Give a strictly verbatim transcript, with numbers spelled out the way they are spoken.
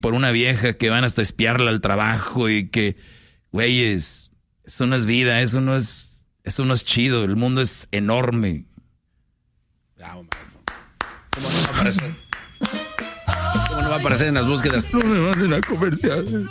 por una vieja, que van hasta espiarla al trabajo y que, güeyes, eso no es vida, eso no es, eso no es chido, el mundo es enorme. Bravo, maestro. ¿Cómo no va a aparecer? ¿Cómo no va a aparecer en las búsquedas? No me manden a comerciales.